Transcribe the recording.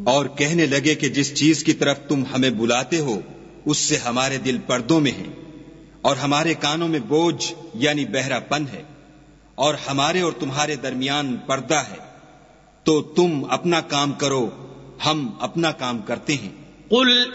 और कहने लगे कि जिस चीज की तरफ तुम हमें बुलाते हो उससे हमारे दिल पर्दों में हैं और हमारे कानों में बोझ यानी बहरापन है और हमारे और तुम्हारे दरमियान पर्दा है, तो तुम अपना काम करो, हम अपना काम करते हैं। कुल